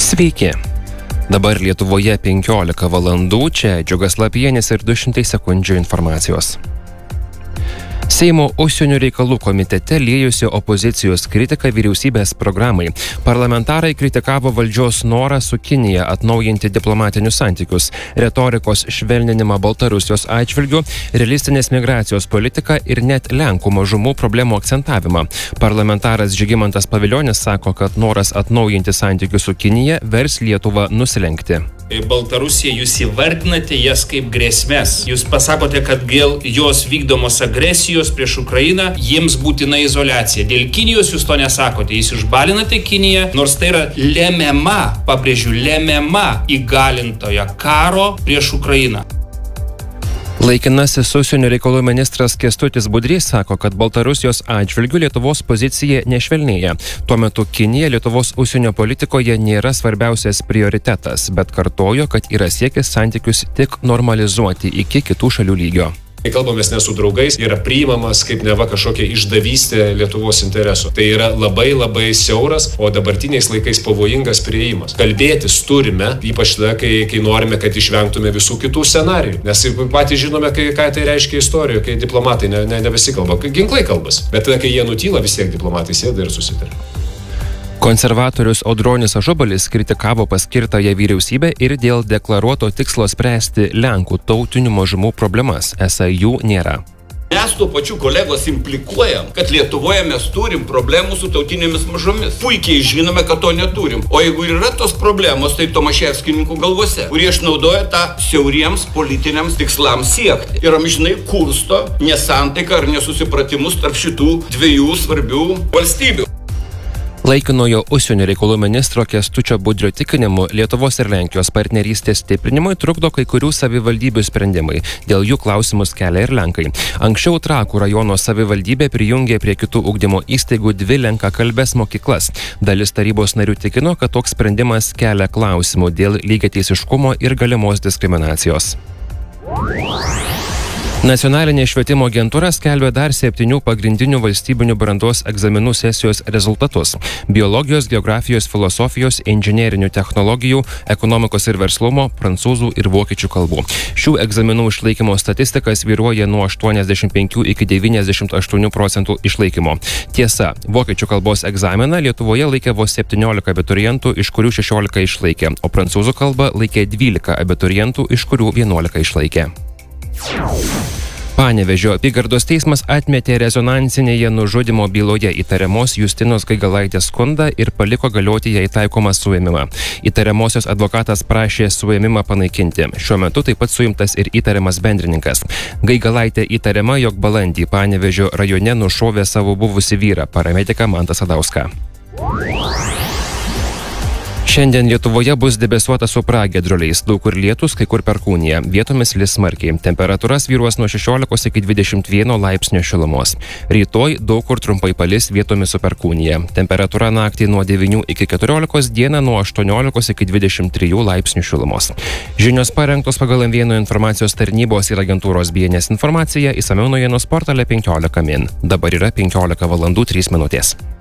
Sveiki. Dabar Lietuvoje 15 valandų, čia Džiugas Lapienis ir 200 sekundžių informacijos. Seimo užsienio reikalų komitete liejusi opozicijos kritika vyriausybės programai. Parlamentarai kritikavo valdžios norą su Kinija atnaujinti diplomatinius santykius, retorikos švelninimą Baltarusijos atžvilgiu, realistinės migracijos politiką ir net Lenkų mažumų problemų akcentavimą. Parlamentaras Žygimantas Pavilionis sako, kad noras atnaujinti santykius su Kinija vers Lietuvą nusilenkti. Baltarusija, jūs įvardinate jas kaip grėsmės. Jūs pasakote, kad dėl jos vykdomos agresijos prieš Ukrainą jiems būtina izoliacija. Dėl Kinijos jūs to nesakote. Jūs išbalinate Kiniją, nors tai yra lemiama, pabrėžiu, lemiama įgalintoja karo prieš Ukrainą. Laikinasis užsienio reikalų ministras Kęstutis Budrys sako, kad Baltarusijos atžvilgiu Lietuvos pozicija nešvelnėja. Tuo metu Kinija Lietuvos užsienio politikoje nėra svarbiausias prioritetas, bet kartojo, kad yra siekis santykius tik normalizuoti iki kitų šalių lygio. Kai kalbamės ne su draugais, yra priimamas kaip neva kažkokia išdavystė Lietuvos interesų. Tai yra labai siauras, o dabartiniais laikais pavojingas priėjimas. Kalbėtis turime, ypač tada, kai norime, kad išvengtume visų kitų scenarijų. Nes patys žinome, ką tai reiškia istorijoje, kai diplomatai nebesikalba, kai ginklai kalbasi. Bet tada, kai jie nutyla, vis tiek diplomatai sėda ir susitarė. Konservatorius Audronis Ažubalis kritikavo paskirtąją vyriausybę ir dėl deklaruoto tikslo spręsti Lenkų tautinių mažumų problemas, esą jų nėra. Mes tuo pačiu kolegos implikuojam, kad Lietuvoje mes turim problemų su tautinėmis mažomis. Puikiai žinome, kad to neturim. O jeigu yra tos problemos, tai Tomaševskininkų galvose, kurie išnaudoja tą siauriems politiniams tikslams siekti. Ir amžinai kursto nesantaiką ar nesusipratimus tarp šitų dviejų svarbių valstybių. Laikinojo užsienio reikalų ministro Kęstučio Budrio tikinimu, Lietuvos ir Lenkijos partnerystės stiprinimui trukdo kai kurių savivaldybių sprendimai. Dėl jų klausimus kelia ir Lenkai. Anksčiau Trakų rajono savivaldybė prijungė prie kitų ugdymo įstaigų 2 lenkakalbes mokyklas. Dalis tarybos narių tikino, kad toks sprendimas kelia klausimų dėl lygiateisiškumo ir galimos diskriminacijos. Nacionalinė švietimo agentūra skelbia dar 7 pagrindinių valstybinių brandos egzaminų sesijos rezultatus – biologijos, geografijos, filosofijos, inžinerinių technologijų, ekonomikos ir verslumo, prancūzų ir vokiečių kalbų. Šių egzaminų išlaikymo statistikas vyruoja nuo 85 iki 98% išlaikymo. Tiesa, vokiečių kalbos egzaminą Lietuvoje laikė vos 17 abiturientų, iš kurių 16 išlaikė, o prancūzų kalbą laikė 12 abiturientų, iš kurių 11 išlaikė. Panevėžio apygardos teismas atmetė rezonansinėje nužudymo byloje įtariamos Justinos Gaigalaitės skundą ir paliko galioti jai taikomą suėmimą. Įtariamosios advokatas prašė suėmimą panaikinti. Šiuo metu taip pat suimtas ir įtariamas bendrininkas. Gaigalaitė įtariama, jog balandį Panevėžio rajone nušovė savo buvusį vyrą, paramediką Mantą Sadauską. Šiandien Lietuvoje bus debesuota su pragiedruliais, daug kur lietus, kai kur perkūnija, vietomis lis smarkiai. Temperatūra svyruos nuo 16 iki 21 laipsnio šilumos. Rytoj daug kur trumpai palis, vietomis su perkūnija. Temperatūra naktį nuo 9 iki 14, dieną nuo 18 iki 23 laipsnių šilumos. Žinios parengtos pagal M1 informacijos tarnybos ir agentūros BNS informaciją, išsamiau naujienų portale 15 min. Dabar yra 15 valandų 3 minutės.